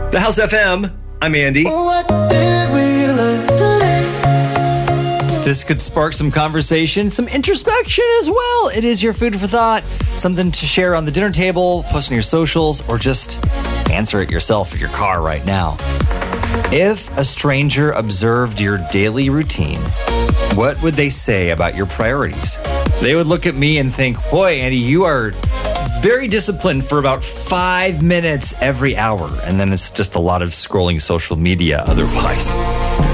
The House FM. I'm Andy. What did we learn today? This could spark some conversation, some introspection as well. It is your food for thought, something to share on the dinner table, post on your socials, or just answer it yourself in your car right now. If a stranger observed your daily routine, what would they say about your priorities? They would look at me and think, boy, Andy, you are very disciplined for about 5 minutes every hour. And then it's just a lot of scrolling social media otherwise.